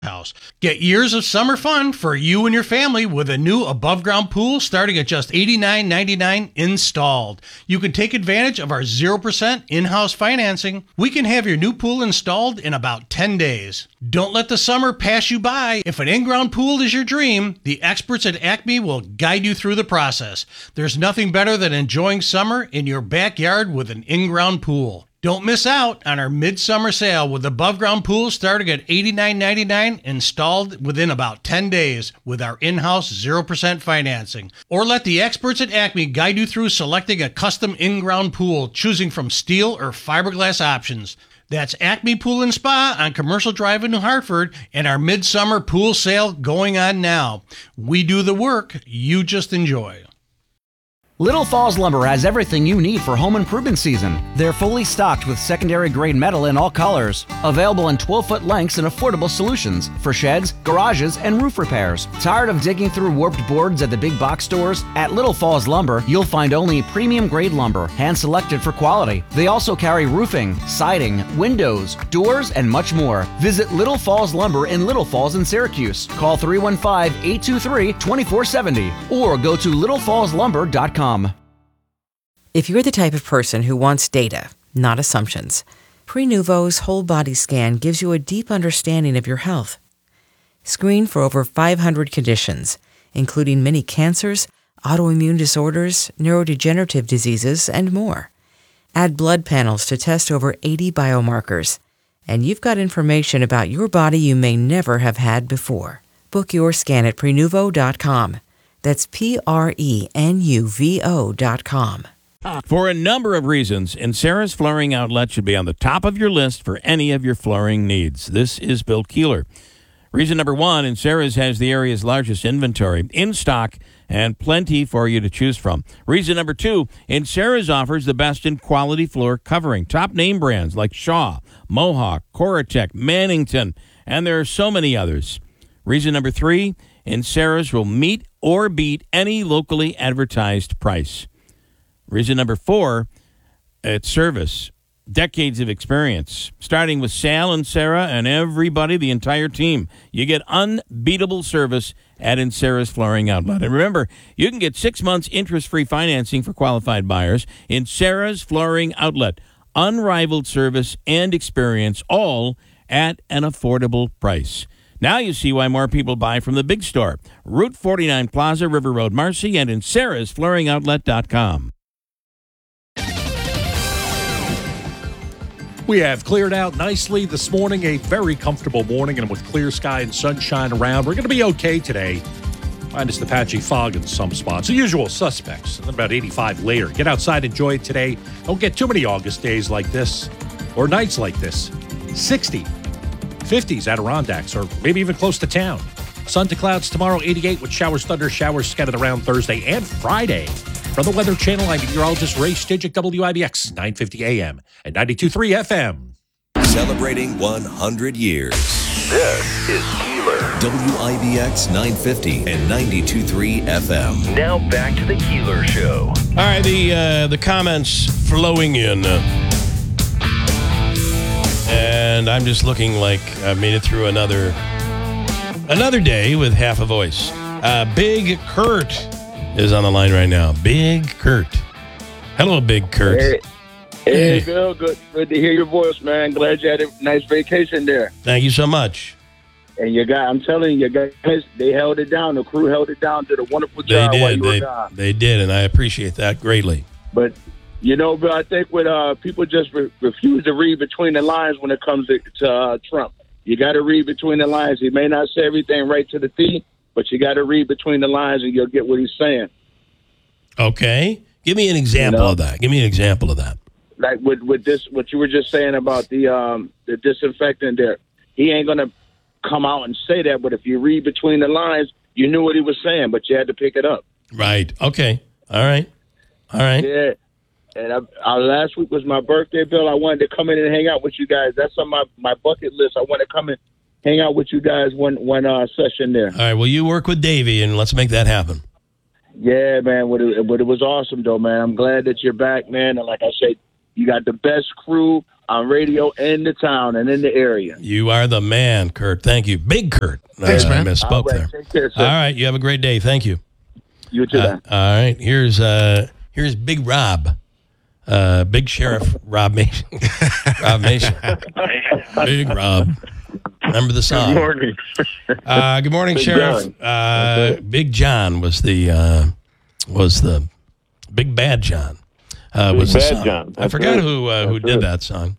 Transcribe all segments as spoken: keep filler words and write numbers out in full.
House. Get years of summer fun for you and your family with a new above-ground pool starting at just eighty-nine ninety-nine installed. You can take advantage of our zero percent in-house financing. We can have your new pool installed in about ten days. Don't let the summer pass you by. If an in-ground pool is your dream, the experts at Acme will guide you through the process. There's nothing better than enjoying summer in your backyard with an in-ground pool. Don't miss out on our midsummer sale with above-ground pools starting at eighty-nine ninety-nine installed within about ten days with our in-house zero percent financing. Or let the experts at Acme guide you through selecting a custom in-ground pool, choosing from steel or fiberglass options. That's Acme Pool and Spa on Commercial Drive in New Hartford and our midsummer pool sale going on now. We do the work, you just enjoy. Little Falls Lumber has everything you need for home improvement season. They're fully stocked with secondary grade metal in all colors. Available in twelve-foot lengths and affordable solutions for sheds, garages, and roof repairs. Tired of digging through warped boards at the big box stores? At Little Falls Lumber, you'll find only premium grade lumber, hand-selected for quality. They also carry roofing, siding, windows, doors, and much more. Visit Little Falls Lumber in Little Falls in Syracuse. Call three one five, eight two three, two four seven zero or go to little falls lumber dot com. If you're the type of person who wants data, not assumptions, Prenuvo's whole body scan gives you a deep understanding of your health. Screen for over five hundred conditions, including many cancers, autoimmune disorders, neurodegenerative diseases, and more. Add blood panels to test over eighty biomarkers, and you've got information about your body you may never have had before. Book your scan at Prenuvo dot com. That's P R E N U V O dot com. For a number of reasons, Incera's Flooring Outlet should be on the top of your list for any of your flooring needs. This is Bill Keeler. Reason number one, Incera's has the area's largest inventory, in stock, and plenty for you to choose from. Reason number two, Incera's offers the best in quality floor covering. Top name brands like Shaw, Mohawk, Coratec, Mannington, and there are so many others. Reason number three, Incera's will meet or beat any locally advertised price. Reason number four, it's service. Decades of experience. Starting with Sal and Sarah and everybody, the entire team. You get unbeatable service at Incera's Flooring Outlet. And remember, you can get six months interest-free financing for qualified buyers. Incera's Flooring Outlet. Unrivaled service and experience, all at an affordable price. Now you see why more people buy from the big store. Route forty-nine Plaza, River Road, Marcy, and Incera's Flooring Outlet dot com. We have cleared out nicely this morning, a very comfortable morning, and with clear sky and sunshine around, we're going to be okay today. Minus the patchy fog in some spots. The usual suspects. And then about eighty-five later. Get outside, enjoy it today. Don't get too many August days like this or nights like this. sixty, fifties Adirondacks, or maybe even close to town. Sun to clouds tomorrow, eighty-eight with showers, thunder, showers scattered around Thursday and Friday. From the Weather Channel, I'm meteorologist Ray Stijik, W I B X, nine fifty A M and ninety-two point three F M. Celebrating one hundred years. This is Keeler. W I B X nine fifty and ninety-two point three F M. Now back to the Keeler Show. All right, the uh, the comments flowing in. And I'm just looking like I've made it through another another day with half a voice. Uh, Big Kurt is on the line right now. Big Kurt. Hello, Big Kurt. Hey, hey, hey. Bill. Good, good to hear your voice, man. Glad you had a nice vacation there. Thank you so much. And you got, I'm telling you, guys, they held it down. The crew held it down, did a wonderful They job while did. you They, were gone. they did, and I appreciate that greatly. But, you know, Bill, I think when uh, people just re- refuse to read between the lines when it comes to, to uh, Trump. You got to read between the lines. He may not say everything right to the T, but you got to read between the lines and you'll get what he's saying. Okay. Give me an example You know? of that. Give me an example of that. Like with, with this, what you were just saying about the um, the disinfectant there. He ain't going to come out and say that, but if you read between the lines, you knew what he was saying, but you had to pick it up. Right. Okay. All right. All right. Yeah. And I, I, last week was my birthday, Bill. I wanted to come in and hang out with you guys. That's on my, my bucket list. I want to come and hang out with you guys one one uh, session there. All right. Well, you work with Davey, and let's make that happen. Yeah, man. But it, but it was awesome, though, man. I'm glad that you're back, man. And like I said, you got the best crew on radio in the town and in the area. You are the man, Kurt. Thank you. Big Kurt. Thanks, uh, man. I misspoke All right, there. take care, sir. All right. You have a great day. Thank you. You too, Uh, man. all right. Here's uh, here's Big Rob. Uh, Big Sheriff Rob Mason. Rob Mason. Big Rob. Remember the song? Good morning. Uh, good morning, Big Sheriff. John. Uh, Big John was the uh, was the Big Bad John. Uh, Big was the Bad song. John. I That's forgot right. who uh, who That's did right. that song.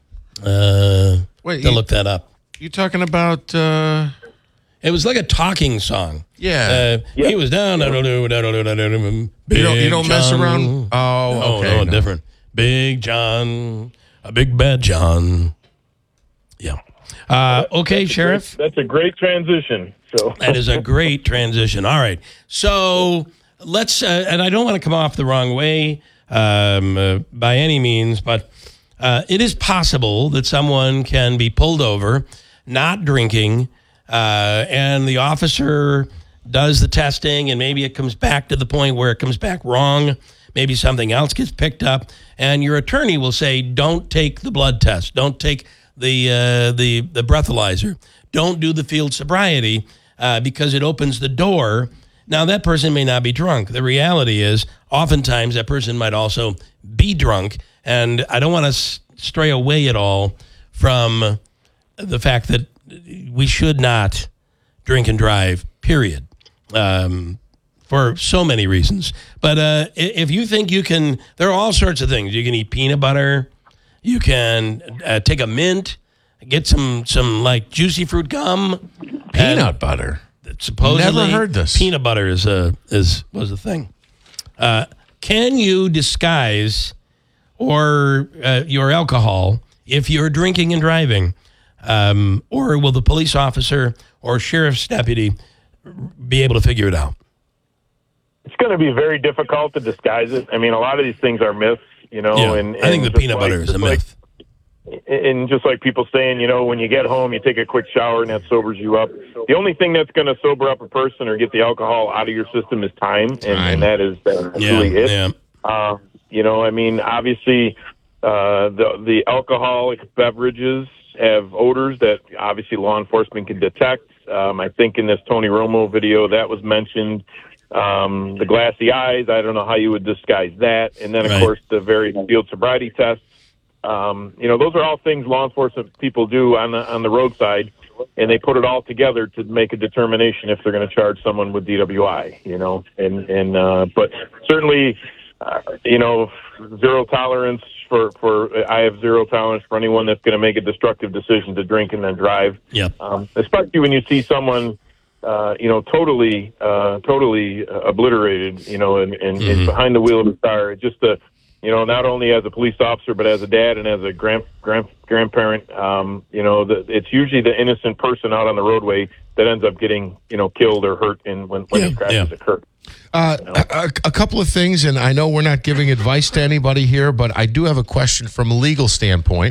Uh, Wait, to you- look that up. You talking about? Uh, It was like a talking song. yeah. Uh, He was down. Big you don't, you don't mess John. around. Oh, Oh, okay. no, different. Big John, a big bad John. Yeah. Uh, okay, Sheriff. That's a great transition. So That is a great transition. All right. So let's, uh, and I don't want to come off the wrong way um, uh, by any means, but uh, it is possible that someone can be pulled over, not drinking, uh, and the officer does the testing, and maybe it comes back to the point where it comes back wrong. Maybe something else gets picked up, and your attorney will say, "Don't take the blood test. Don't take the uh, the the breathalyzer. Don't do the field sobriety uh, because it opens the door." Now that person may not be drunk. The reality is, oftentimes that person might also be drunk, and I don't want to s- stray away at all from the fact that we should not drink and drive. Period. Um, for so many reasons. But uh, i- if you think you can, there are all sorts of things. You can eat peanut butter. You can uh, take a mint, get some some like juicy fruit gum. Peanut butter. Supposedly, Never heard this. Peanut butter is a is was a thing. Uh, can you disguise or uh, your alcohol if you're drinking and driving, um, or will the police officer or sheriff's deputy be able to figure it out? it's going to be very difficult to disguise it. I mean, a lot of these things are myths, you know. Yeah, and, and I think the just peanut like- butter is a just like- myth. And just like people saying, you know, when you get home, you take a quick shower and that sobers you up. The only thing that's going to sober up a person or get the alcohol out of your system is time, and, and that is that's Yeah, really it. yeah. Uh, you know, I mean, obviously, uh, the the alcoholic beverages have odors that obviously law enforcement can detect. Um, I think in this Tony Romo video that was mentioned. Um, the glassy eyes, I don't know how you would disguise that. And then, of Right. course, the various field sobriety tests. Um, you know, those are all things law enforcement people do on the on the roadside, and they put it all together to make a determination if they're going to charge someone with D W I. You know, and and uh, but certainly, uh, you know, zero tolerance for for I have zero tolerance for anyone that's going to make a destructive decision to drink and then drive. Yep. Um, especially when you see someone, uh, you know, totally uh, totally uh, obliterated, you know, and, and, Mhm. and behind the wheel of a car. Just the You know, not only as a police officer, but as a dad and as a grand, grand grandparent, um, you know, the, it's usually the innocent person out on the roadway that ends up getting, you know, killed or hurt in when, when Yeah, these crashes yeah. occur. Uh, a, a couple of things, and I know we're not giving advice to anybody here, but I do have a question from a legal standpoint.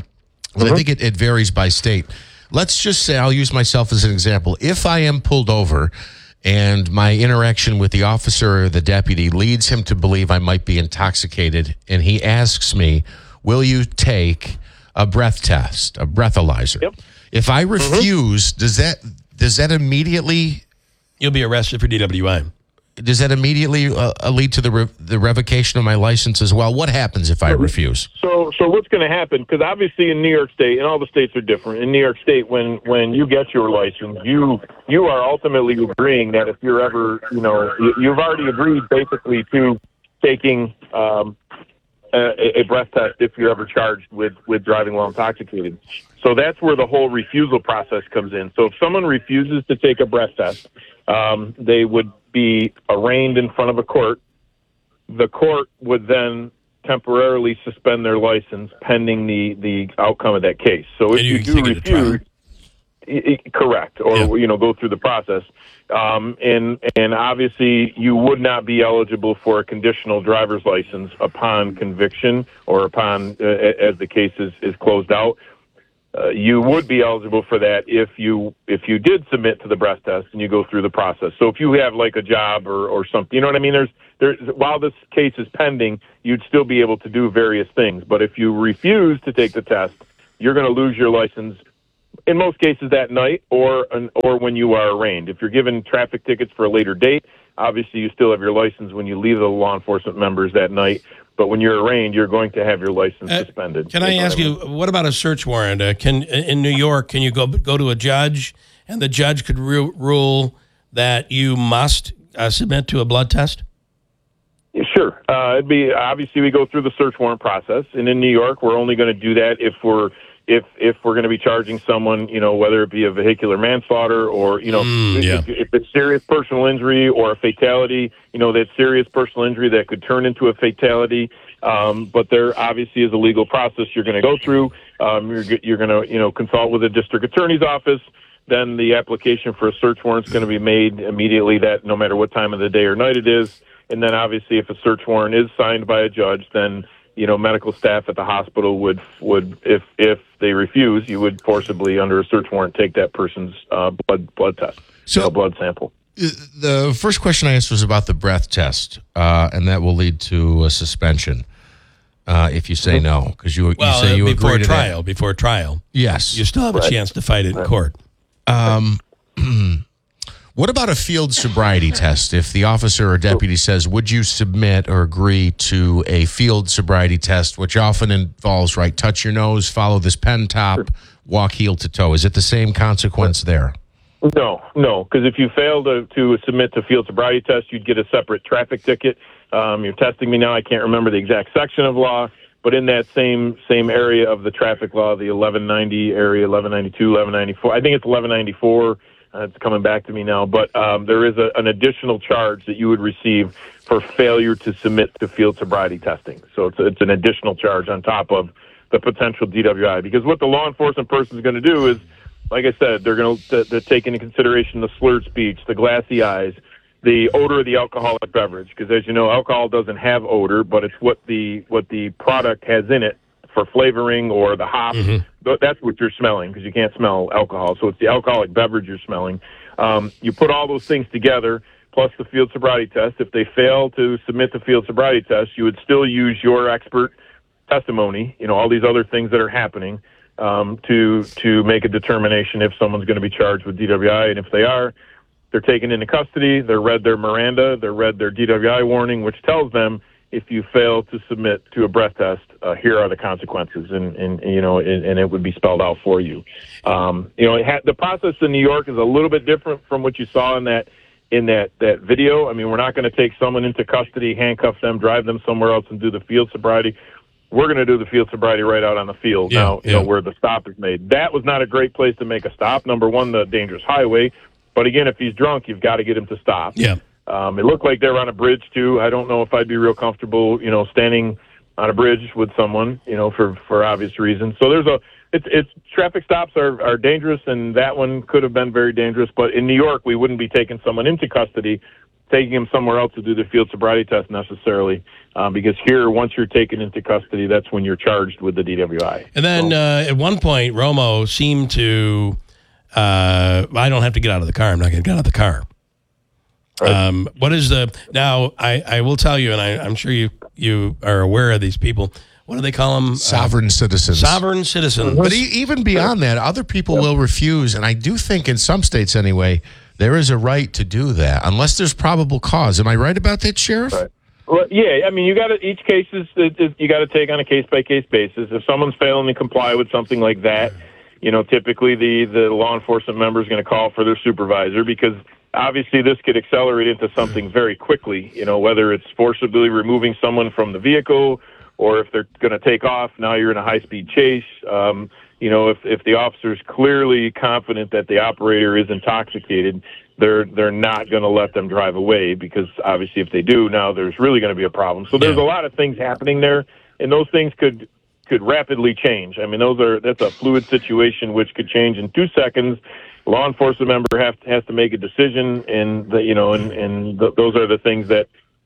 But I think it, it varies by state. Let's just say, I'll use myself as an example. If I am pulled over and my interaction with the officer or the deputy leads him to believe I might be intoxicated, and he asks me, will you take a breath test, a breathalyzer? Yep. If I refuse, does that does that immediately You'll be arrested for D W I. does that immediately uh, uh, lead to the re- the revocation of my license as well? What happens if I refuse? So, so what's going to happen? Because obviously in New York State, and all the states are different. In New York State, when when you get your license, you you are ultimately agreeing that if you're ever, you know, you, you've already agreed basically to taking um, a, a breath test if you're ever charged with with driving while intoxicated. So that's where the whole refusal process comes in. So if someone refuses to take a breath test, um, they would be arraigned in front of a court. The court would then temporarily suspend their license pending the, the outcome of that case. So if And you, you do can take it to trial. refuse, i- i- correct, or Yeah. you know, go through the process, um, and and obviously you would not be eligible for a conditional driver's license upon conviction or upon uh, as the case is, is closed out. uh, you would be eligible for that if you if you did submit to the breath test and you go through the process. So if you have like a job or, or something, you know what I mean? There's there while this case is pending, you'd still be able to do various things. But if you refuse to take the test, you're going to lose your license in most cases that night or or when you are arraigned. If you're given traffic tickets for a later date, obviously you still have your license when you leave the law enforcement members that night. But when you're arraigned, you're going to have your license uh, suspended. Can I ask you, what about a search warrant? Uh, can in New York, can you go go to a judge, and the judge could ru- rule that you must uh, submit to a blood test? Yeah, sure. Uh, it'd be obviously we go through the search warrant process, and in New York, we're only going to do that if we're if if we're going to be charging someone, you know, whether it be a vehicular manslaughter or, you know, mm, yeah. if, if it's serious personal injury or a fatality, you know, that serious personal injury that could turn into a fatality. Um, but there obviously is a legal process you're going to go through. Um, you're you're going to, you know, consult with the district attorney's office. Then the application for a search warrant is going to be made immediately, that no matter what time of the day or night it is. And then obviously if a search warrant is signed by a judge, then, you know, medical staff at the hospital would, would if if they refuse, you would forcibly, under a search warrant, take that person's uh, blood blood test, so you know, blood sample. The first question I asked was about the breath test, uh, and that will lead to a suspension uh, if you say no, because you, well, you say you uh, before agree to trial. that. Before trial, yes, you still have a right. chance to fight it in right. court. Um, what about a field sobriety test? If the officer or deputy says, would you submit or agree to a field sobriety test, which often involves, right, touch your nose, follow this pen top, walk heel to toe. Is it the same consequence there? No, no, because if you fail to, to submit to field sobriety test, you'd get a separate traffic ticket. Um, you're testing me now. I can't remember the exact section of law, but in that same same area of the traffic law, the eleven ninety area, eleven ninety-two, eleven ninety-four, I think it's eleven ninety-four. Uh, it's coming back to me now, but um, there is a, an additional charge that you would receive for failure to submit to field sobriety testing. So it's, it's an additional charge on top of the potential D W I, because what the law enforcement person is going to do is, like I said, they're going to to take into consideration the slurred speech, the glassy eyes, the odor of the alcoholic beverage, because as you know, alcohol doesn't have odor, but it's what the what the product has in it for flavoring or the hop. Mm-hmm. That's what you're smelling, because you can't smell alcohol. So it's the alcoholic beverage you're smelling. Um, you put all those things together, plus the field sobriety test. If they fail to submit the field sobriety test, you would still use your expert testimony, you know, all these other things that are happening, um, to to make a determination if someone's going to be charged with D W I. And if they are, they're taken into custody, they're read their Miranda, they're read their D W I warning, which tells them, if you fail to submit to a breath test, uh, here are the consequences, and, and you know, and, and it would be spelled out for you. Um, you know, it ha- the process in New York is a little bit different from what you saw in that in that, that video. I mean, we're not going to take someone into custody, handcuff them, drive them somewhere else, and do the field sobriety. We're going to do the field sobriety right out on the field yeah, now, you yeah. know, where the stop is made. That was not a great place to make a stop. Number one, the dangerous highway. But again, if he's drunk, you've got to get him to stop. Yeah. Um, it looked like they were on a bridge too. I don't know if I'd be real comfortable, you know, standing on a bridge with someone, you know, for, for obvious reasons. So there's a, it's, it's traffic stops are, are dangerous, and that one could have been very dangerous. But in New York, we wouldn't be taking someone into custody, taking him somewhere else to do the field sobriety test necessarily, um, because here, once you're taken into custody, that's when you're charged with the D W I. And then so, uh, at one point, Romo seemed to, uh, I don't have to get out of the car. I'm not going to get out of the car. Right. Um, what is the, now I, I will tell you, and I, I'm sure you, you are aware of these people. What do they call them? Sovereign uh, citizens. Sovereign citizens. But e- even beyond that, other people will refuse. And I do think in some states anyway, there is a right to do that unless there's probable cause. Am I right about that, Sheriff? Right. Well, yeah. I mean, you got to, each case is, is you got to take on a case by case basis. If someone's failing to comply with something like that, you know, typically the, the law enforcement member is going to call for their supervisor, because obviously this could accelerate into something very quickly, you know, whether it's forcibly removing someone from the vehicle, or if they're going to take off, now you're in a high-speed chase. Um, you know, if, if the officer's clearly confident that the operator is intoxicated, they're they're not going to let them drive away, because obviously if they do, now there's really going to be a problem. So there's yeah. a lot of things happening there, and those things could could rapidly change. I mean, those are that's a fluid situation which could change in two seconds. Law enforcement member have, has to make a decision, and the, you know, and, and the, those are the things that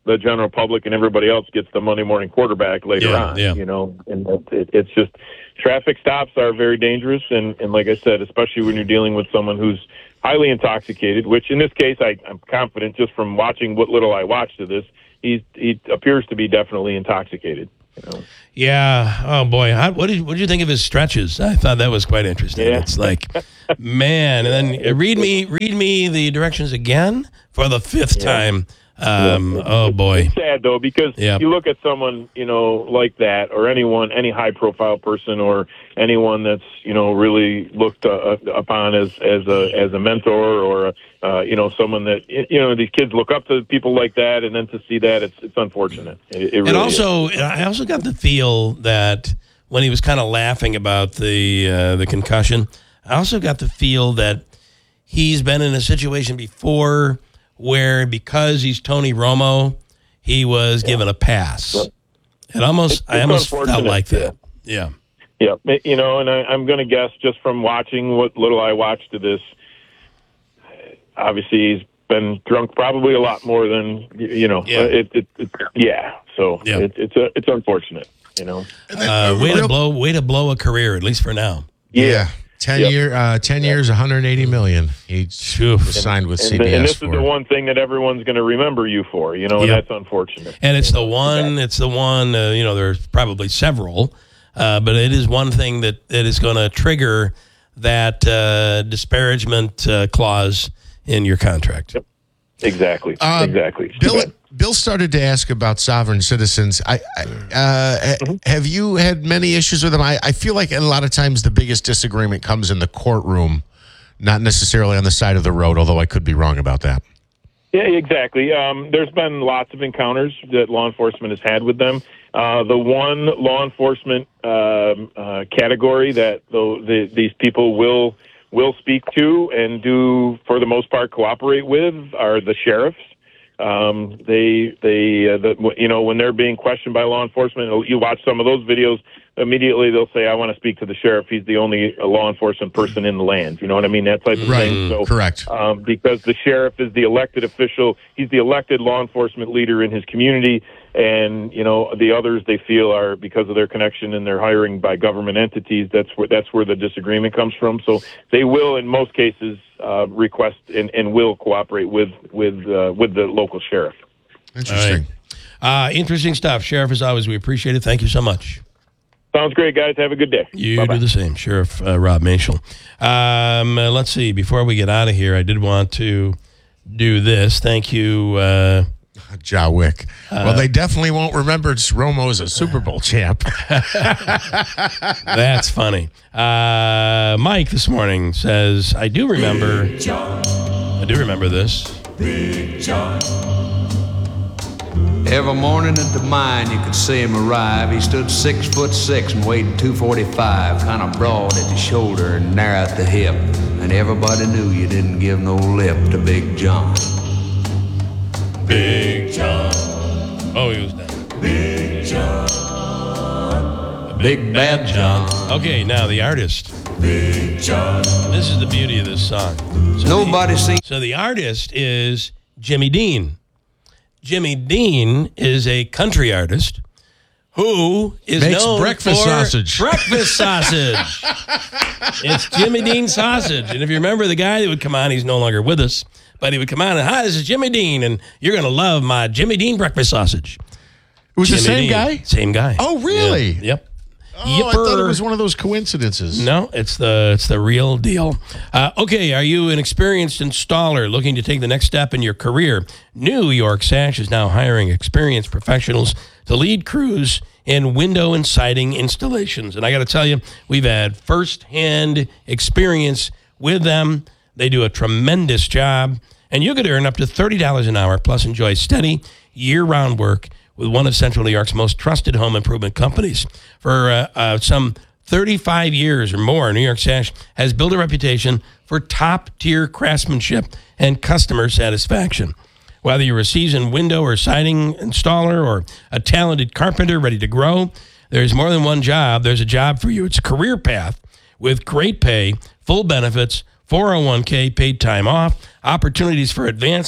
the general public and everybody else gets the Monday morning quarterback later Yeah, on. yeah. You know, and it, it's just traffic stops are very dangerous, and, and like I said, especially when you're dealing with someone who's highly intoxicated. Which in this case, I, I'm confident just from watching what little I watched of this, he's, he appears to be definitely intoxicated. You know? Yeah. Oh boy. How, what did what did you think of his stretches? I thought that was quite interesting. Yeah. It's like, man. And then read me read me the directions again for the fifth Yeah. time. Um, oh boy. It's sad though, because Yeah. you look at someone, you know, like that, or anyone, any high profile person, or anyone that's, you know, really looked uh, upon as, as a, as a mentor, or, uh, you know, someone that, you know, these kids look up to people like that. And then to see that, it's, it's unfortunate. It, it really And also, is. I also got the feel that when he was kind of laughing about the uh, the concussion, I also got the feel that he's been in a situation before where, because he's Tony Romo, he was Yeah. given a pass. It almost, It's- I it's almost felt unfortunate, like that. Yeah. Yeah, you know, and I, I'm going to guess just from watching what little I watched of this, obviously he's been drunk probably a lot more than, you know, Yeah. it, it, it, yeah. So Yeah. It, it's a, it's unfortunate, you know. Uh, way to blow, way to blow a career, at least for now. Yeah. Ten Yep. year, uh, ten years, one hundred eighty million. He was signed with And, C B S and this for. is the one thing that everyone's going to remember you for, you know, and Yep. that's unfortunate. And it's the one, it's the one, uh, you know, there's probably several, uh, but it is one thing that, that is going to trigger that uh, disparagement uh, clause in your contract. Yep. Exactly. Uh, exactly. Bill, Bill started to ask about sovereign citizens. I, I uh, Mm-hmm. have you had many issues with them? I, I feel like a lot of times the biggest disagreement comes in the courtroom, not necessarily on the side of the road. Although I could be wrong about that. Yeah, exactly. Um, there's been lots of encounters that law enforcement has had with them. Uh, the one law enforcement um, uh, category that the, the, these people will will speak to and do, for the most part, cooperate with are the sheriffs. Um, they, they, uh, the, you know, when they're being questioned by law enforcement, you watch some of those videos, immediately they'll say, I want to speak to the sheriff. He's the only uh, law enforcement person in the land. You know what I mean? That type of Right. thing. So, Correct. Um, because the sheriff is the elected official. He's the elected law enforcement leader in his community. And, you know, the others they feel are, because of their connection and their hiring by government entities, that's where, that's where the disagreement comes from. So they will, in most cases, uh, request and, and will cooperate with, with, uh, with the local sheriff. Interesting. Uh, interesting stuff. Sheriff, as always, we appreciate it. Thank you so much. Sounds great, guys. Have a good day. You Bye-bye. do the same, Sheriff uh, Rob Mashel. Um, uh, let's see. Before we get out of here, I did want to do this. Thank you. Uh, Ja Wick. Well, they definitely won't remember Romo as a Super Bowl champ. That's funny. Uh, Mike this morning says, I do remember. I do remember this. Every morning at the mine, you could see him arrive. He stood six foot six and weighed two forty-five, kind of broad at the shoulder and narrow at the hip. And everybody knew you didn't give no lip to Big John. Big John. Oh, he was down. Big John. Big Bad John. Okay, now the artist. Big John. This is the beauty of this song. So Nobody the, seen. So the artist is Jimmy Dean. Jimmy Dean is a country artist who is Makes known breakfast for sausage. breakfast sausage. It's Jimmy Dean sausage. And if you remember the guy that would come on, he's no longer with us, but he would come on and, hi, this is Jimmy Dean, and you're going to love my Jimmy Dean breakfast sausage. It was the Jimmy same Dean. guy? Same guy. Oh, really? Yeah. Yep. Oh, I thought it was one of those coincidences. No, it's the it's the real deal. Uh, okay, are you an experienced installer looking to take the next step in your career? New York Sash is now hiring experienced professionals to lead crews in window and siding installations. And I got to tell you, we've had firsthand experience with them. They do a tremendous job, and you could earn up to thirty dollars an hour, plus enjoy steady year-round work with one of Central New York's most trusted home improvement companies. For uh, uh, some thirty-five years or more, New York Sash has built a reputation for top-tier craftsmanship and customer satisfaction. Whether you're a seasoned window or siding installer or a talented carpenter ready to grow, there's more than one job. There's a job for you. It's a career path with great pay, full benefits, four oh one k, paid time off, opportunities for advancement,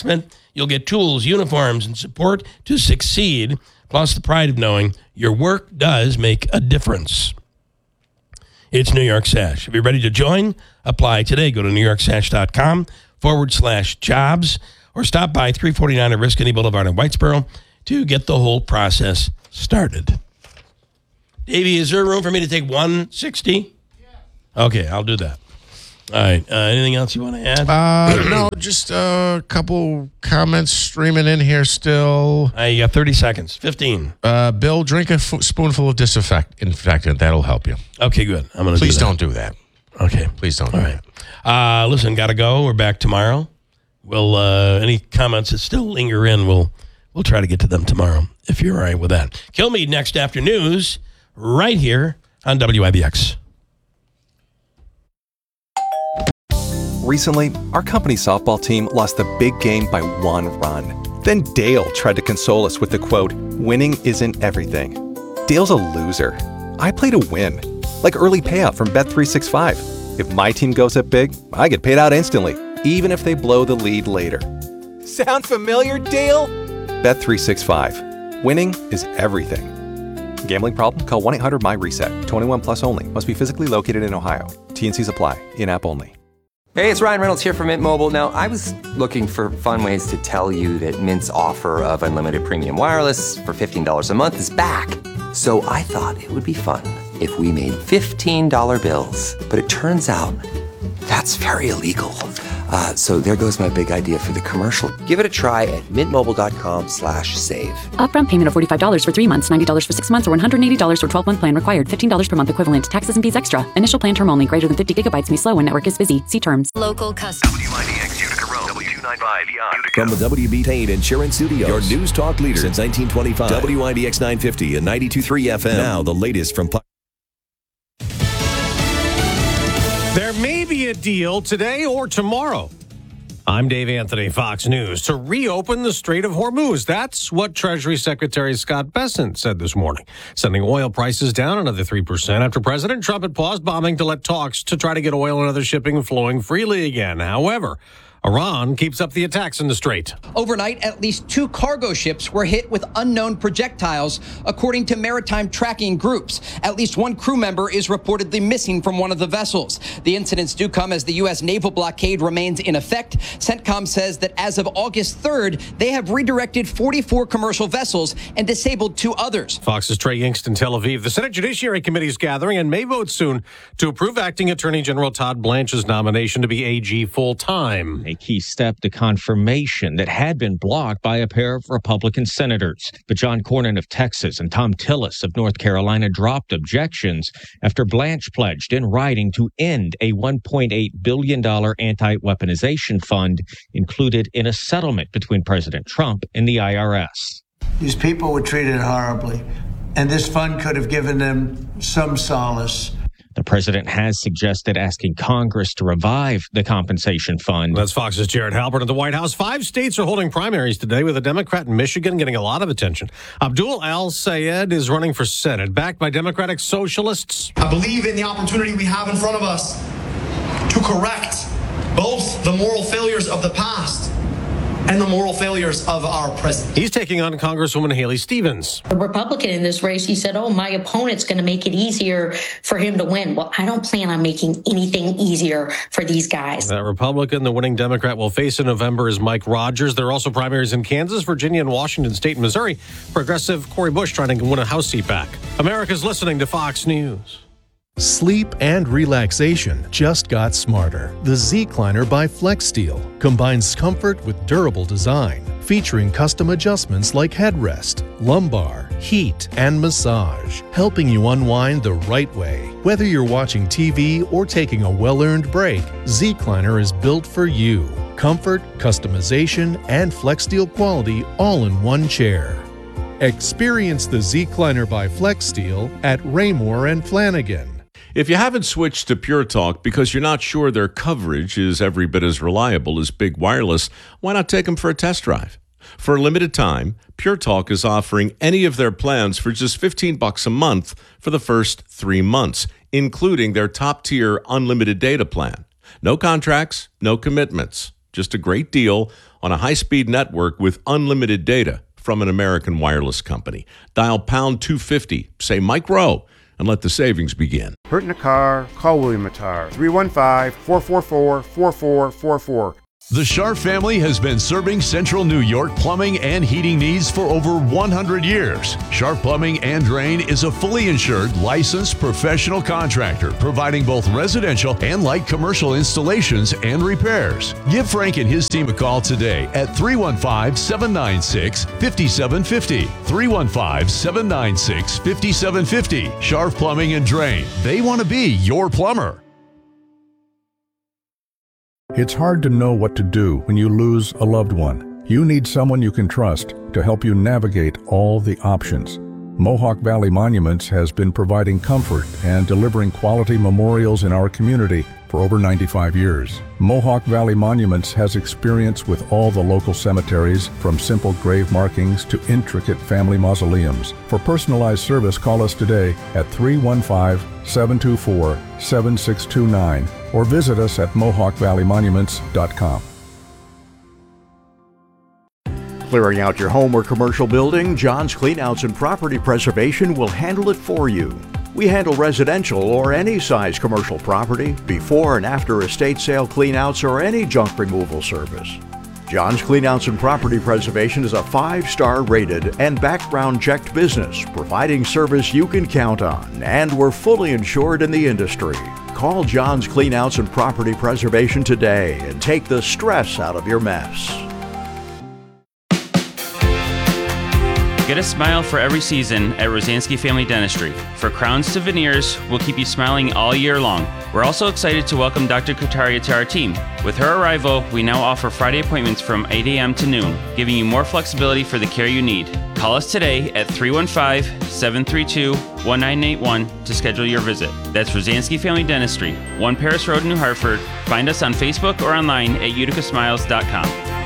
You'll get tools, uniforms, and support to succeed, plus the pride of knowing your work does make a difference. It's New York Sash. If you're ready to join, apply today. Go to newyorksash.com forward slash jobs or stop by three forty-nine Oriskany Boulevard in Whitesboro to get the whole process started. Davey, is there room for me to take one sixty? Yeah. Okay, I'll do that. All right. Uh, anything else you want to add? Uh, no, just a couple comments streaming in here still. Uh, you got thirty seconds. fifteen. Uh, Bill, drink a f- spoonful of disinfectant. That'll help you. Okay, good. I'm going to Please do that. don't do that. Okay. Please don't All do right. that. Uh, listen, got to go. We're back tomorrow. We'll, uh, any comments that still linger in, we'll, we'll try to get to them tomorrow, if you're all right with that. Kilmeade next after news, right here on W I B X. Recently, our company softball team lost the big game by one run. Then Dale tried to console us with the quote, "Winning isn't everything." Dale's a loser. I play to win. Like early payout from Bet three sixty-five. If my team goes up big, I get paid out instantly, even if they blow the lead later. Sound familiar, Dale? Bet three sixty-five. Winning is everything. Gambling problem? Call one eight hundred M Y reset. twenty-one plus only. Must be physically located in Ohio. T N Cs apply. In-app only. Hey, it's Ryan Reynolds here from Mint Mobile. Now, I was looking for fun ways to tell you that Mint's offer of unlimited premium wireless for fifteen dollars a month is back. So I thought it would be fun if we made fifteen dollar bills. But it turns out that's very illegal. Uh, so there goes my big idea for the commercial. Give it a try at mintmobile.com slash save. Upfront payment of forty-five dollars for three months, ninety dollars for six months, or one hundred eighty dollars for twelve-month plan required. fifteen dollars per month equivalent. Taxes and fees extra. Initial plan term only. Greater than fifty gigabytes may slow when network is busy. See terms. Local customers. W I D X Utica Road, W two ninety-five Utica. From the W B Tain Insurance Studios, your news talk leader since nineteen twenty-five. W I D X nine fifty and ninety-two point three F M. Now the latest from... There may be a deal today or tomorrow. I'm Dave Anthony, Fox News, to reopen the Strait of Hormuz. That's what Treasury Secretary Scott Bessent said this morning, sending oil prices down another three percent after President Trump had paused bombing to let talks to try to get oil and other shipping flowing freely again. However, Iran keeps up the attacks in the Strait. Overnight, at least two cargo ships were hit with unknown projectiles, according to maritime tracking groups. At least one crew member is reportedly missing from one of the vessels. The incidents do come as the U S naval blockade remains in effect. CENTCOM says that as of August third, they have redirected forty-four commercial vessels and disabled two others. Fox's Trey Yingst in Tel Aviv. The Senate Judiciary Committee is gathering and may vote soon to approve Acting Attorney General Todd Blanche's nomination to be A G full-time. A key step to confirmation that had been blocked by a pair of Republican senators. But John Cornyn of Texas and Tom Tillis of North Carolina dropped objections after Blanche pledged in writing to end a one point eight billion dollars anti-weaponization fund included in a settlement between President Trump and the I R S. These people were treated horribly, and this fund could have given them some solace. The president has suggested asking Congress to revive the compensation fund. That's Fox's Jared Halpern at the White House. Five states are holding primaries today, with a Democrat in Michigan getting a lot of attention. Abdul Al-Sayed is running for Senate, backed by Democratic Socialists. I believe in the opportunity we have in front of us to correct both the moral failures of the past and the moral failures of our present. He's taking on Congresswoman Haley Stevens. The Republican in this race, he said, oh, my opponent's going to make it easier for him to win. Well, I don't plan on making anything easier for these guys. That Republican, the winning Democrat, will face in November is Mike Rogers. There are also primaries in Kansas, Virginia, and Washington State and Missouri. Progressive Cori Bush trying to win a House seat back. America's listening to Fox News. Sleep and relaxation just got smarter. The Z-Cliner by FlexSteel combines comfort with durable design, featuring custom adjustments like headrest, lumbar, heat, and massage, helping you unwind the right way. Whether you're watching T V or taking a well-earned break, Z-Cliner is built for you. Comfort, customization, and FlexSteel quality all in one chair. Experience the Z-Cliner by FlexSteel at Raymore and Flanagan. If you haven't switched to Pure Talk because you're not sure their coverage is every bit as reliable as Big Wireless, why not take them for a test drive? For a limited time, Pure Talk is offering any of their plans for just fifteen bucks a month for the first three months, including their top-tier unlimited data plan. No contracts, no commitments. Just a great deal on a high-speed network with unlimited data from an American wireless company. Dial pound two fifty, say Mike Rowe, and let the savings begin. Hurt in a car? Call William Matar. three one five, four four four, four four four four. The Scharf family has been serving Central New York plumbing and heating needs for over one hundred years. Scharf Plumbing and Drain is a fully insured, licensed professional contractor providing both residential and light commercial installations and repairs. Give Frank and his team a call today at three one five, seven nine six, five seven five zero. three one five, seven nine six, five seven five zero. Scharf Plumbing and Drain. They want to be your plumber. It's hard to know what to do when you lose a loved one. You need someone you can trust to help you navigate all the options. Mohawk Valley Monuments has been providing comfort and delivering quality memorials in our community for over ninety-five years. Mohawk Valley Monuments has experience with all the local cemeteries, from simple grave markings to intricate family mausoleums. For personalized service, call us today at three one five, seven two four, seven six two nine or visit us at mohawk valley monuments dot com. Clearing out your home or commercial building, John's Cleanouts and Property Preservation will handle it for you. We handle residential or any size commercial property, before and after estate sale cleanouts, or any junk removal service. John's Cleanouts and Property Preservation is a five-star rated and background checked business, providing service you can count on, and we're fully insured in the industry. Call John's Cleanouts and Property Preservation today and take the stress out of your mess. Get a smile for every season at Rosansky Family Dentistry. For crowns to veneers, we'll keep you smiling all year long. We're also excited to welcome Doctor Kataria to our team. With her arrival, we now offer Friday appointments from eight a.m. to noon, giving you more flexibility for the care you need. Call us today at three one five, seven three two, one nine eight one to schedule your visit. That's Rosansky Family Dentistry, one Paris Road, New Hartford. Find us on Facebook or online at utica smiles dot com.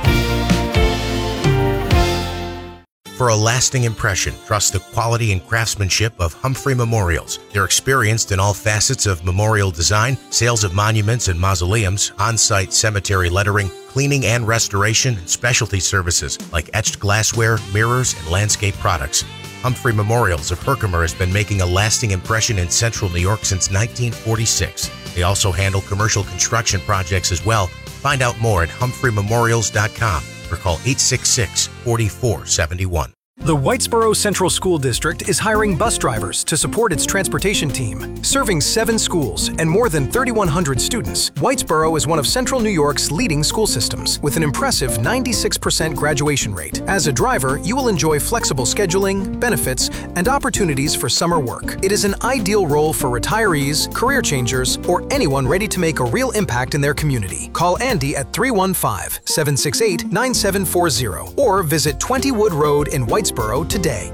For a lasting impression, trust the quality and craftsmanship of Humphrey Memorials. They're experienced in all facets of memorial design, sales of monuments and mausoleums, on-site cemetery lettering, cleaning and restoration, and specialty services like etched glassware, mirrors, and landscape products. Humphrey Memorials of Herkimer has been making a lasting impression in central New York since nineteen forty-six. They also handle commercial construction projects as well. Find out more at humphrey memorials dot com or call eight six six, four four seven one. The Whitesboro Central School District is hiring bus drivers to support its transportation team. Serving seven schools and more than thirty-one hundred students, Whitesboro is one of Central New York's leading school systems with an impressive ninety-six percent graduation rate. As a driver, you will enjoy flexible scheduling, benefits, and opportunities for summer work. It is an ideal role for retirees, career changers, or anyone ready to make a real impact in their community. Call Andy at three one five, seven six eight, nine seven four zero or visit twenty Wood Road in Whitesboro today.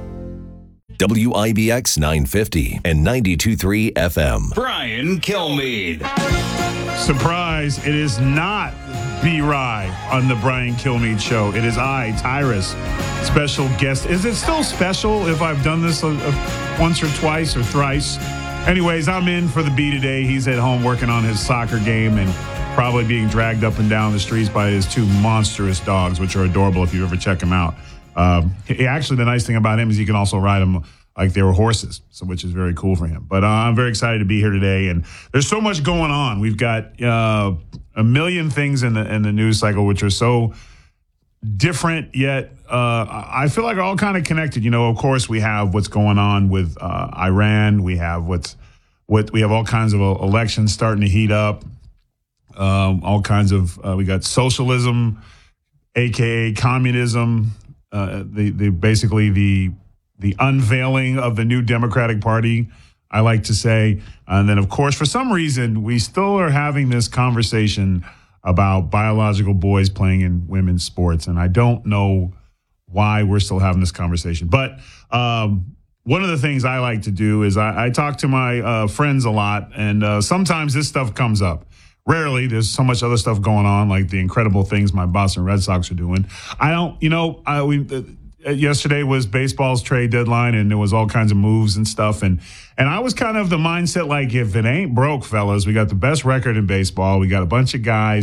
W I B X nine fifty and ninety-two point three F M. Brian Kilmeade. Surprise, it is not B-Rye on the Brian Kilmeade Show. It is I, Tyrus, special guest. Is it still special if I've done this a, a, once or twice or thrice? Anyways, I'm in for the B today. He's at home working on his soccer game and probably being dragged up and down the streets by his two monstrous dogs, which are adorable if you ever check them out. Um, he, actually, the nice thing about him is he can also ride them like they were horses, so which is very cool for him. But uh, I'm very excited to be here today, and there's so much going on. We've got uh, a million things in the in the news cycle which are so different, yet uh, I feel like are all kind of connected. You know, of course, we have what's going on with uh, Iran. We have what's what we have all kinds of elections starting to heat up. Um, all kinds of uh, we got socialism, aka communism. Uh, the, the basically the the unveiling of the new Democratic Party, I like to say. And then, of course, for some reason, we still are having this conversation about biological boys playing in women's sports. And I don't know why we're still having this conversation. But um, one of the things I like to do is I, I talk to my uh, friends a lot. And uh, sometimes this stuff comes up. Rarely. There's so much other stuff going on, like the incredible things my Boston Red Sox are doing. I don't, you know, I, we, uh, yesterday was baseball's trade deadline, and there was all kinds of moves and stuff. And and I was kind of the mindset like, if it ain't broke, fellas, we got the best record in baseball. We got a bunch of guys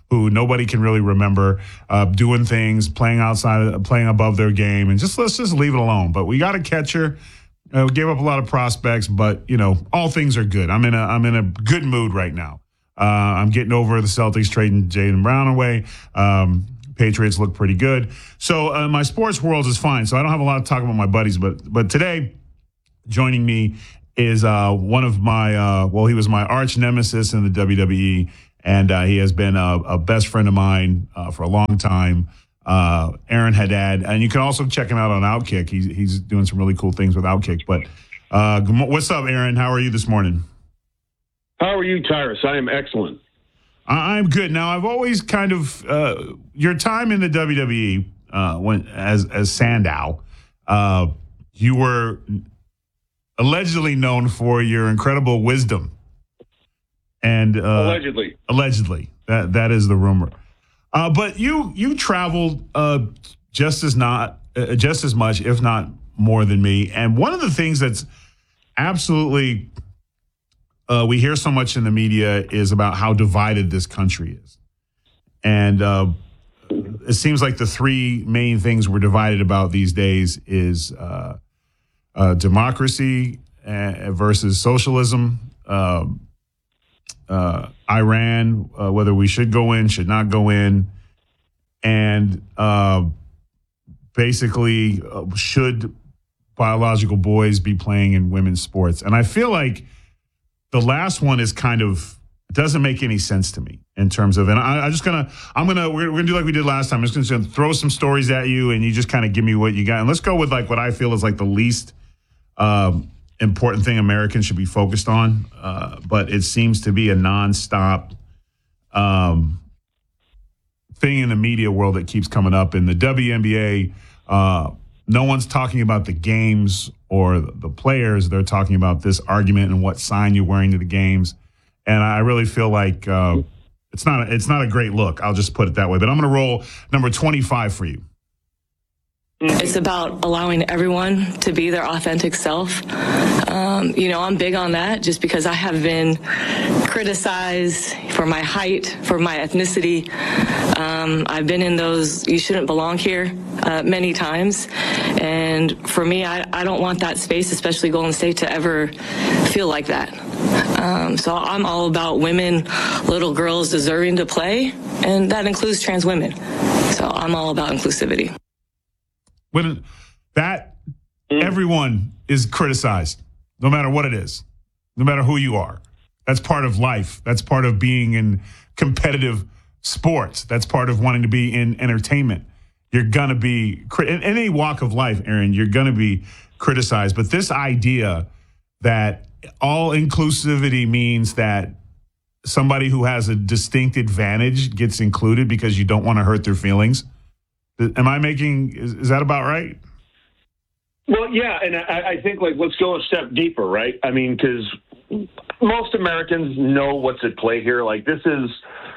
who nobody can really remember, uh, doing things, playing outside, playing above their game, and just let's just leave it alone. But we got a catcher. Uh, we gave up a lot of prospects, but you know, all things are good. I'm in a I'm in a good mood right now. Uh, I'm getting over the Celtics trading Jaylen Brown away. Um, Patriots look pretty good. So uh, my sports world is fine. So I don't have a lot to talk about my buddies, but but today, joining me is uh, one of my uh, well, he was my arch nemesis in the W W E. And uh, he has been a, a best friend of mine uh, for a long time, uh, Aaron Haddad. And you can also check him out on Outkick. He's, he's doing some really cool things with Outkick. But uh, what's up, Aaron? How are you this morning? How are you, Tyrus? I am excellent. I, I'm good. Now, I've always kind of uh, your time in the W W E uh, when as as Sandow, uh, you were allegedly known for your incredible wisdom. And uh, allegedly, allegedly, that that is the rumor. Uh, but you you traveled uh, just as not uh, just as much, if not more, than me. And one of the things that's absolutely uh, we hear so much in the media is about how divided this country is, and uh, it seems like the three main things we're divided about these days is uh, uh, democracy uh, versus socialism. Uh, Uh, Iran, uh, whether we should go in, should not go in, and uh, basically uh, should biological boys be playing in women's sports. And I feel like the last one is kind of doesn't make any sense to me in terms of, and I, I'm just gonna, I'm gonna, we're, we're gonna do like we did last time. I'm just gonna throw some stories at you, and you just kind of give me what you got. And let's go with like what I feel is like the least um, important thing Americans should be focused on, uh, but it seems to be a nonstop um, thing in the media world that keeps coming up. In the W N B A, uh, no one's talking about the games or the players. They're talking about this argument and what sign you're wearing to the games. And I really feel like uh, it's not a, it's not a great look. I'll just put it that way. But I'm going to roll number twenty-five for you. It's about allowing everyone to be their authentic self. Um, you know, I'm big on that just because I have been criticized for my height, for my ethnicity. Um, I've been in those you shouldn't belong here uh, many times. And for me, I, I don't want that space, especially Golden State, to ever feel like that. Um, so I'm all about women, little girls deserving to play, and that includes trans women. So I'm all about inclusivity. When that everyone is criticized, no matter what it is, no matter who you are. That's part of life. That's part of being in competitive sports. That's part of wanting to be in entertainment. You're going to be, in any walk of life, Aaron, you're going to be criticized. But this idea that all inclusivity means that somebody who has a distinct advantage gets included because you don't want to hurt their feelings. Am I making, is, is that about right? Well, yeah, and I, I think, like, let's go a step deeper, right? I mean, because most Americans know what's at play here. Like, this is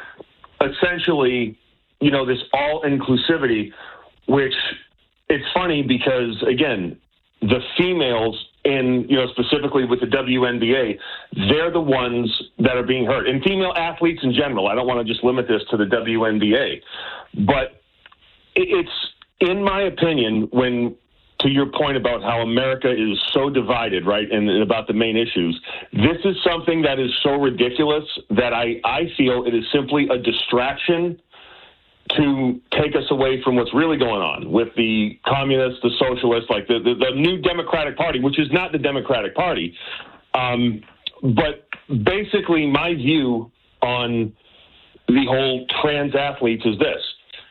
essentially, you know, this all-inclusivity, which it's funny because, again, the females in, you know, specifically with the W N B A, they're the ones that are being hurt. And female athletes in general, I don't want to just limit this to the W N B A, but it's, in my opinion, when, to your point about how America is so divided, right, and, and about the main issues, this is something that is so ridiculous that I, I feel it is simply a distraction to take us away from what's really going on with the communists, the socialists, like the, the, the new Democratic Party, which is not the Democratic Party. Um, but basically, my view on the whole trans athletes is this.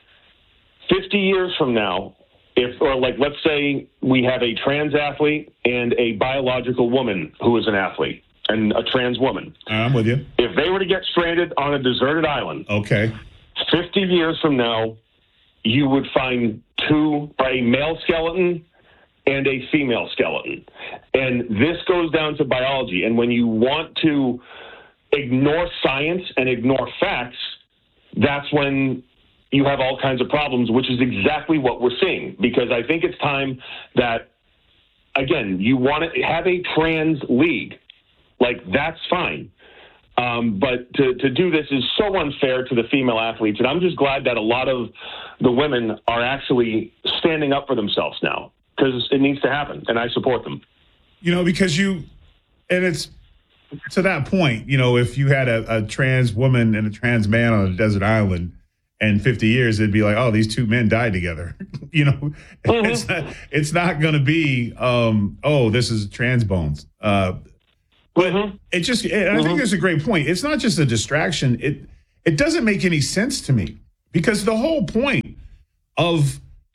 fifty years from now, if, or like, let's say we have a trans athlete and a biological woman who is an athlete and a trans woman. I'm with you. If they were to get stranded on a deserted island. Okay. fifty years from now, you would find two, a male skeleton and a female skeleton. And this goes down to biology. And when you want to ignore science and ignore facts, that's when you have all kinds of problems, which is exactly what we're seeing. Because I think it's time that, again, you want to have a trans league. Like, that's fine. Um, but to, to do this is so unfair to the female athletes. And I'm just glad that a lot of the women are actually standing up for themselves now, because it needs to happen. And I support them. You know, because you, and it's to that point, you know, if you had a, a trans woman and a trans man on a desert island in fifty years, it'd be like, oh, these two men died together. you know, mm-hmm. it's not, it's not going to be, um, oh, this is trans bones. Uh, but mm-hmm. it just, and I mm-hmm. think that's a great point. It's not just a distraction. It, it doesn't make any sense to me, because the whole point of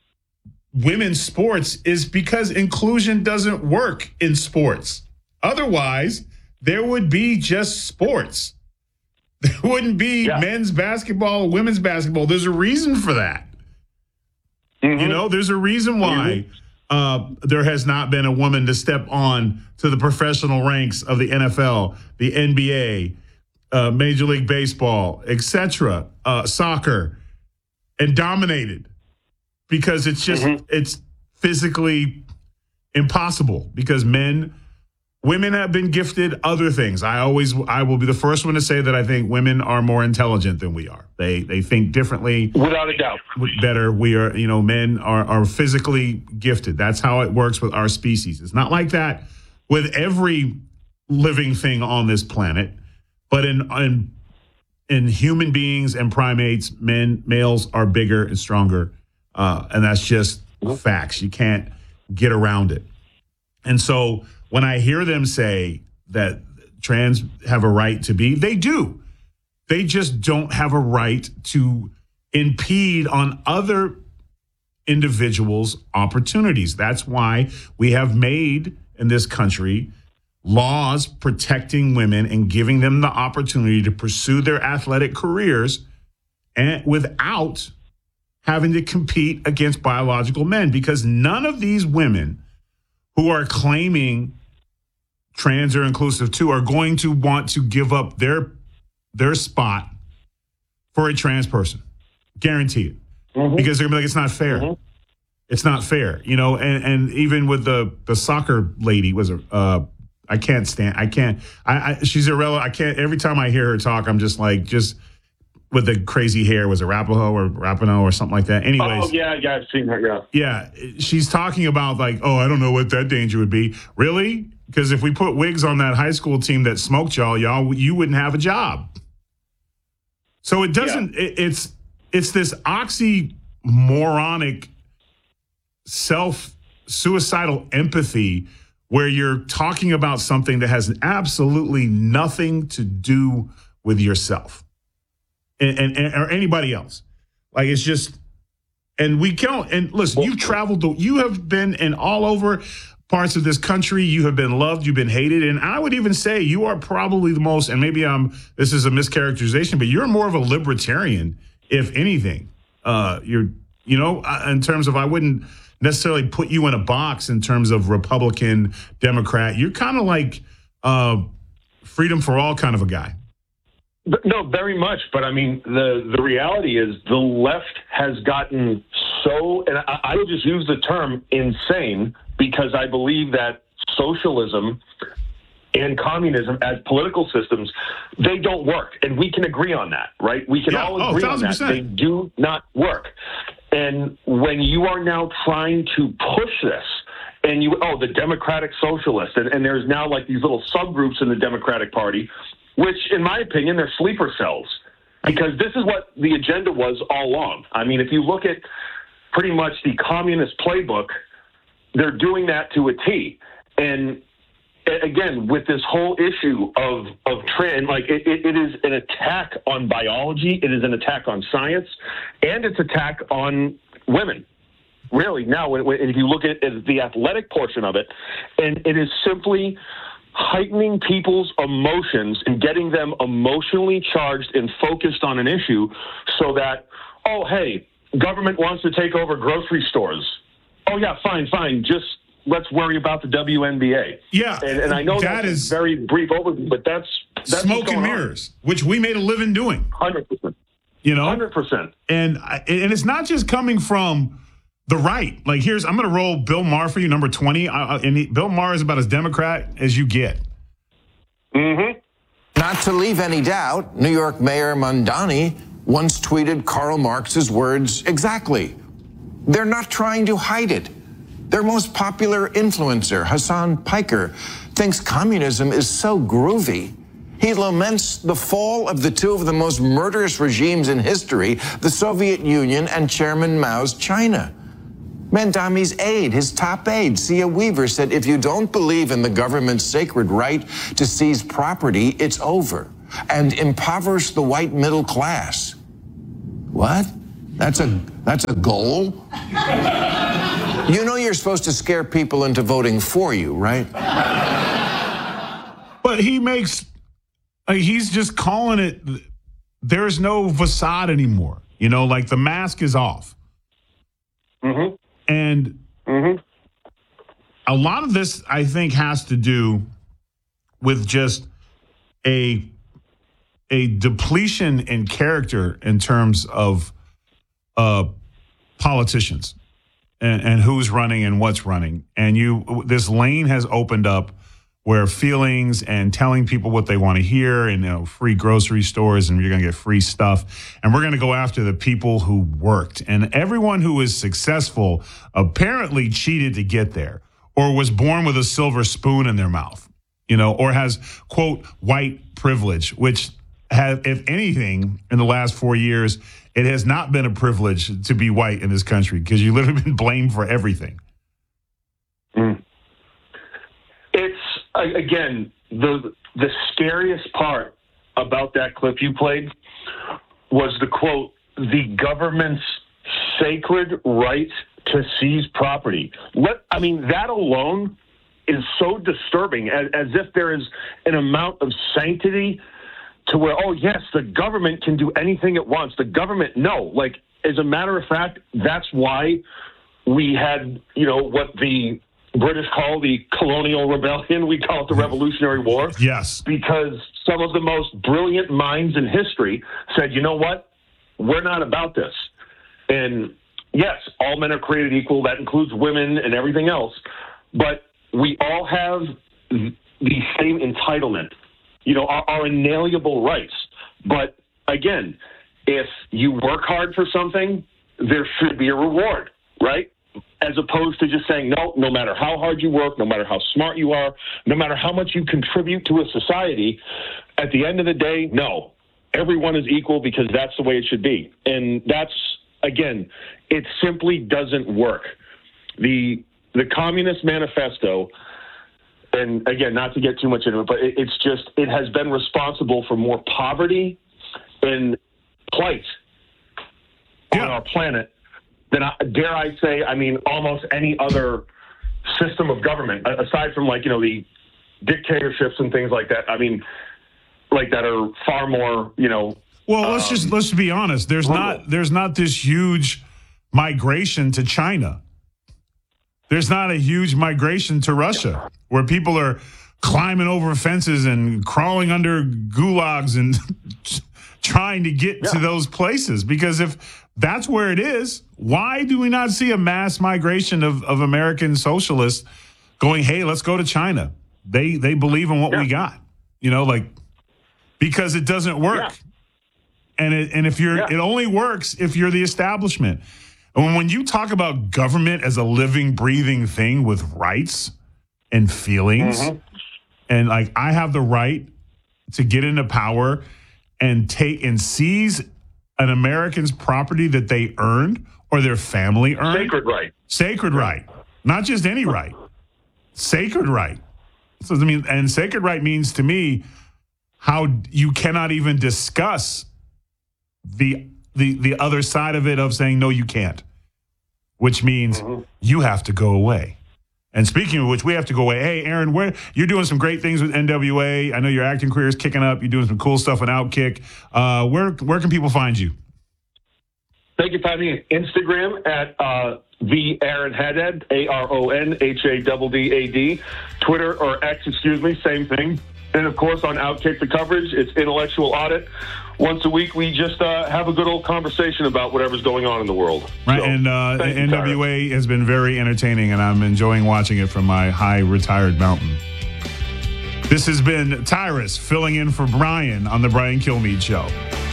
women's sports is because inclusion doesn't work in sports. Otherwise, there would be just sports. There wouldn't be yeah. men's basketball, women's basketball. There's a reason for that. Mm-hmm. You know, there's a reason why mm-hmm. uh, there has not been a woman to step on to the professional ranks of the N F L, the N B A, uh, Major League Baseball, et cetera, uh, soccer, and dominated, because it's just mm-hmm. it's physically impossible, because men. Women have been gifted other things. I always, I will be the first one to say that I think women are more intelligent than we are. They they think differently. Without a doubt. Better. We are, you know, men are, are physically gifted. That's how it works with our species. It's not like that with every living thing on this planet. But in in, in human beings and primates, men, males are bigger and stronger. Uh, and that's just facts. You can't get around it. And so when I hear them say that trans have a right to be, they do. They just don't have a right to impede on other individuals' opportunities. That's why we have made in this country laws protecting women and giving them the opportunity to pursue their athletic careers and without having to compete against biological men, because none of these women who are claiming trans or inclusive too are going to want to give up their their spot for a trans person. Guarantee it. Mm-hmm. Because they're gonna be like, it's not fair. Mm-hmm. It's not fair. You know, and, and even with the the soccer lady was a uh I can't stand I can't I, I she's irrelevant. I can't every time I hear her talk, I'm just like just with the crazy hair, was it Rapinoe or Rapinoe or something like that? Anyways. Oh, yeah, yeah, I've seen her, yeah. Yeah, she's talking about like, oh, I don't know what that danger would be. Really? Because if we put wigs on that high school team that smoked y'all, y'all, you wouldn't have a job. So it doesn't, yeah. it, it's it's this oxymoronic self-suicidal empathy where you're talking about something that has absolutely nothing to do with yourself. And, and, and or anybody else. Like, it's just, and we can't, and listen, you've traveled, you have been in all over parts of this country. You have been loved, you've been hated. And I would even say you are probably the most, and maybe I'm, this is a mischaracterization, but you're more of a libertarian, if anything. Uh, you're, you know, in terms of, I wouldn't necessarily put you in a box in terms of Republican, Democrat. You're kind of like uh, freedom for all kind of a guy. No, very much. But I mean, the, the reality is the left has gotten so, and I, I would just use the term insane, because I believe that socialism and communism as political systems, they don't work. And we can agree on that, right? We can yeah. all agree oh, on that. They do not work. And when you are now trying to push this, and you, oh, the Democratic Socialists, and, and there's now like these little subgroups in the Democratic Party, which, in my opinion, they're sleeper cells, because this is what the agenda was all along. I mean, if you look at pretty much the communist playbook, they're doing that to a T. And again, with this whole issue of of trans, like it, it, it is an attack on biology, it is an attack on science, and it's attack on women. Really, now, when, when, if you look at, at the athletic portion of it, and it is simply heightening people's emotions and getting them emotionally charged and focused on an issue so that, oh, hey, government wants to take over grocery stores. Oh, yeah, fine, fine. Just let's worry about the W N B A. Yeah. And, and I know that that's is a very brief overview, but that's, that's smoke and mirrors, on. Which we made a living doing. one hundred percent. You know? one hundred percent. And, and it's not just coming from the right. Like, here's, I'm going to roll Bill Maher for you, number twenty. I, and he, Bill Maher is about as Democrat as you get. Mm-hmm. Not to leave any doubt, New York Mayor Mamdani once tweeted Karl Marx's words exactly. They're not trying to hide it. Their most popular influencer, Hassan Piker, thinks communism is so groovy. He laments the fall of the two of the most murderous regimes in history, the Soviet Union and Chairman Mao's China. Mamdani's aide, his top aide, Sia Weaver, said, if you don't believe in the government's sacred right to seize property, it's over, and impoverish the white middle class. What? That's a, that's a goal? You know you're supposed to scare people into voting for you, right? But he makes, like, he's just calling it, there's no facade anymore. You know, like the mask is off. Mm-hmm. And mm-hmm. a lot of this, I think, has to do with just a a depletion in character in terms of uh, politicians and, and who's running and what's running. And you, this lane has opened up where feelings and telling people what they want to hear, and, you know, free grocery stores, and you're going to get free stuff. And we're going to go after the people who worked. And everyone who is successful apparently cheated to get there, or was born with a silver spoon in their mouth, you know, or has, quote, white privilege, which have, if anything, in the last four years, it has not been a privilege to be white in this country, because you've literally been blamed for everything. Mm. It's, again, the the scariest part about that clip you played was the quote, the government's sacred right to seize property. What, I mean, that alone is so disturbing, as, as if there is an amount of sanctity to where, oh, yes, the government can do anything it wants. The government, no. Like, as a matter of fact, that's why we had, you know, what the British call the colonial rebellion. We call it the Revolutionary War. Yes. Because some of the most brilliant minds in history said, you know what? We're not about this. And yes, all men are created equal. That includes women and everything else. But we all have the same entitlement, you know, our, our inalienable rights. But again, if you work hard for something, there should be a reward, right? As opposed to just saying, no, no matter how hard you work, no matter how smart you are, no matter how much you contribute to a society, at the end of the day, no, everyone is equal because that's the way it should be. And that's, again, it simply doesn't work. The the Communist Manifesto, and again, not to get too much into it, but it, it's just, it has been responsible for more poverty and plight yeah. on our planet than, I, dare I say, I mean, almost any other system of government, aside from, like, you know, the dictatorships and things like that. I mean, like, that are far more, you know. Well, let's um, just let's be honest. There's brutal. not there's not this huge migration to China. There's not a huge migration to Russia, where people are climbing over fences and crawling under gulags and trying to get yeah. to those places. Because if that's where it is, why do we not see a mass migration of, of American socialists going, hey, let's go to China? They they believe in what yeah. we got, you know, like, because it doesn't work. Yeah. And it, and if you're, yeah. it only works if you're the establishment. And when you talk about government as a living, breathing thing with rights and feelings, mm-hmm. and like, I have the right to get into power and take and seize an American's property that they earned or their family earned. Sacred right. Sacred right. Not just any right. Sacred right. So, I mean, and sacred right means to me how you cannot even discuss the the the other side of it, of saying, no, you can't, which means mm-hmm. you have to go away. And speaking of which, we have to go away. Hey, Aaron, where you're doing some great things with N W A. I know your acting career is kicking up. You're doing some cool stuff on Outkick. Uh, where where can people find you? They can find me on Instagram at uh, the Aaron Haddad, A R O N H A D D A D. Twitter or X, excuse me, same thing. And of course, on Outkick the coverage, it's Intellectual Audit. Once a week, we just uh, have a good old conversation about whatever's going on in the world. Right, so, and uh, N W A you, has been very entertaining, and I'm enjoying watching it from my high retired mountain. This This has been Tyrus filling in for Brian on the Brian Kilmeade Show.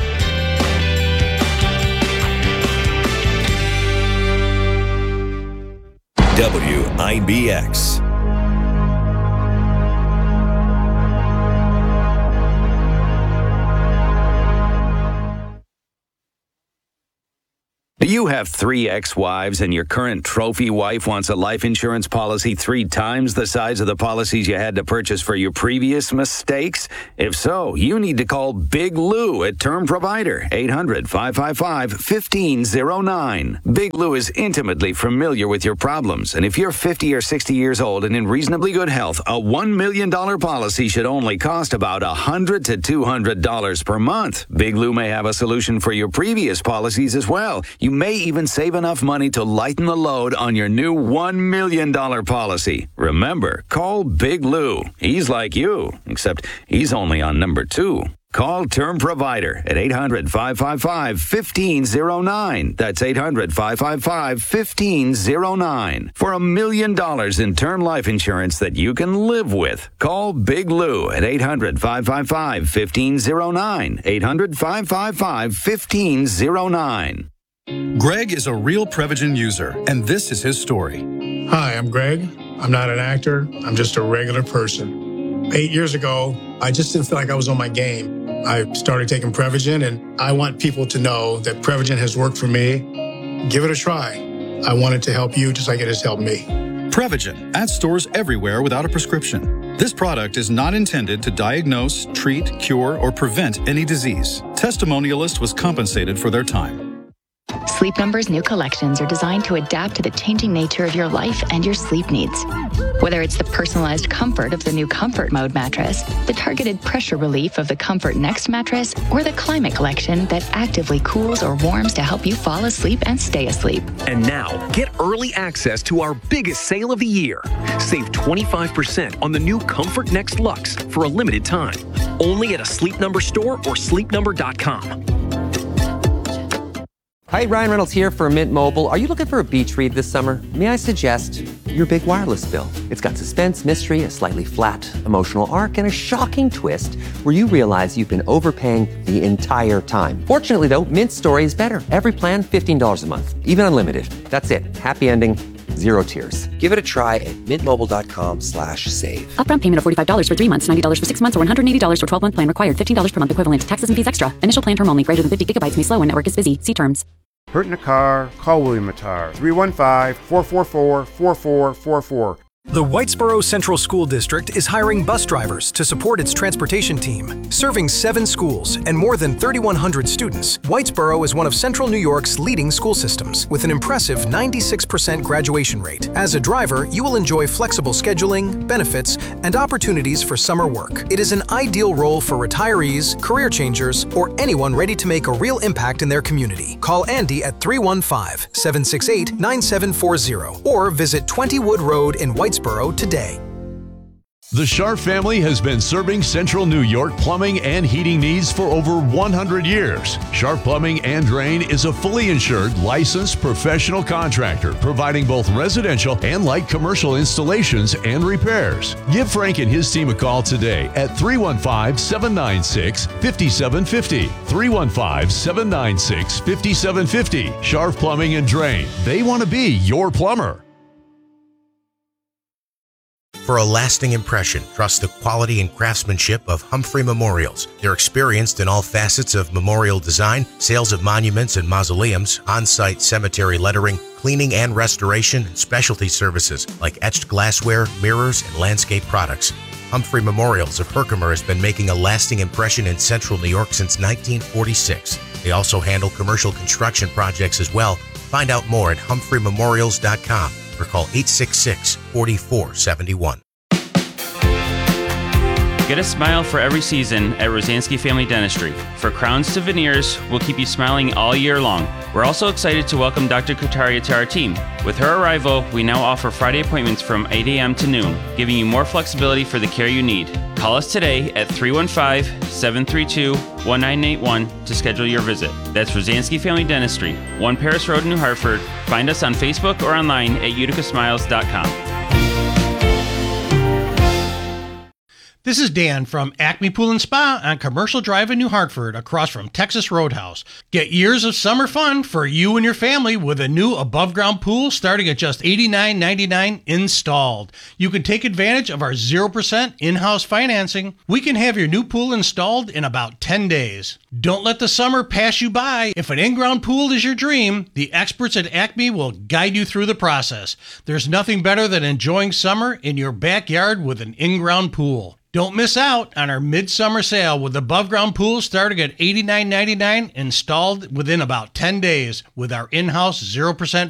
W I B X. Do you have three ex-wives and your current trophy wife wants a life insurance policy three times the size of the policies you had to purchase for your previous mistakes? If so, you need to call Big Lou at Term Provider, eight hundred, five five five, one five zero nine. Big Lou is intimately familiar with your problems, and if you're fifty or sixty years old and in reasonably good health, a one million dollars policy should only cost about one hundred to two hundred dollars per month. Big Lou may have a solution for your previous policies as well. You may even save enough money to lighten the load on your new one million dollars policy. Remember, call Big Lou. He's like you, except he's only on number two. Call Term Provider at eight hundred, five five five, one five zero nine. That's eight hundred, five five five, one five zero nine. For a million dollars in term life insurance that you can live with. Call Big Lou at eight hundred, five five five, one five zero nine. eight hundred, five five five, one five zero nine. Greg is a real Prevagen user, and this is his story. Hi, I'm Greg. I'm not an actor. I'm just a regular person. Eight years ago, I just didn't feel like I was on my game. I started taking Prevagen, and I want people to know that Prevagen has worked for me. Give it a try. I want it to help you just like it has helped me. Prevagen at stores everywhere without a prescription. This product is not intended to diagnose, treat, cure, or prevent any disease. Testimonialist was compensated for their time. Sleep Number's new collections are designed to adapt to the changing nature of your life and your sleep needs. Whether it's the personalized comfort of the new Comfort Mode mattress, the targeted pressure relief of the Comfort Next mattress, or the Climate Collection that actively cools or warms to help you fall asleep and stay asleep. And now, get early access to our biggest sale of the year. Save twenty-five percent on the new Comfort Next Luxe for a limited time. Only at a Sleep Number store or sleep number dot com. Hi, Ryan Reynolds here for Mint Mobile. Are you looking for a beach read this summer? May I suggest your big wireless bill? It's got suspense, mystery, a slightly flat emotional arc, and a shocking twist where you realize you've been overpaying the entire time. Fortunately, though, Mint's story is better. Every plan, fifteen dollars a month, even unlimited. That's it. Happy ending, zero tears. Give it a try at mintmobile.com slash save. Upfront payment of forty-five dollars for three months, ninety dollars for six months, or one hundred eighty dollars for twelve-month plan required. fifteen dollars per month equivalent. Taxes and fees extra. Initial plan term only. Greater than fifty gigabytes may slow when network is busy. See terms. Hurt in a car? Call William Mattar. three one five, four four four, four four four four. The Whitesboro Central School District is hiring bus drivers to support its transportation team. Serving seven schools and more than thirty-one hundred students, Whitesboro is one of Central New York's leading school systems with an impressive ninety-six percent graduation rate. As a driver, you will enjoy flexible scheduling, benefits, and opportunities for summer work. It is an ideal role for retirees, career changers, or anyone ready to make a real impact in their community. Call Andy at three one five, seven six eight, nine seven four zero or visit twenty Wood Road in Whitesboro today. The Sharp family has been serving Central New York plumbing and heating needs for over one hundred years. Sharp Plumbing and Drain is a fully insured, licensed professional contractor providing both residential and light commercial installations and repairs. Give Frank and his team a call today at three one five, seven nine six, five seven five zero. three one five, seven nine six, five seven five zero. Sharp Plumbing and Drain. They want to be your plumber. For a lasting impression, trust the quality and craftsmanship of Humphrey Memorials. They're experienced in all facets of memorial design, sales of monuments and mausoleums, on-site cemetery lettering, cleaning and restoration, and specialty services like etched glassware, mirrors, and landscape products. Humphrey Memorials of Herkimer has been making a lasting impression in Central New York since nineteen forty-six. They also handle commercial construction projects as well. Find out more at humphrey memorials dot com. or call eight six six, four four seven one. Get a smile for every season at Rosansky Family Dentistry. For crowns to veneers, we'll keep you smiling all year long. We're also excited to welcome Doctor Kutaria to our team. With her arrival, we now offer Friday appointments from eight a.m. to noon, giving you more flexibility for the care you need. Call us today at three one five, seven three two, one nine eight one to schedule your visit. That's Rosansky Family Dentistry, one Paris Road, New Hartford. Find us on Facebook or online at utica smiles dot com. This is Dan from Acme Pool and Spa on Commercial Drive in New Hartford, across from Texas Roadhouse. Get years of summer fun for you and your family with a new above-ground pool starting at just eighty-nine ninety-nine installed. You can take advantage of our zero percent in-house financing. We can have your new pool installed in about ten days. Don't let the summer pass you by. If an in-ground pool is your dream, the experts at Acme will guide you through the process. There's nothing better than enjoying summer in your backyard with an in-ground pool. Don't miss out on our midsummer sale with above-ground pools starting at eighty-nine ninety-nine, installed within about ten days with our in-house zero percent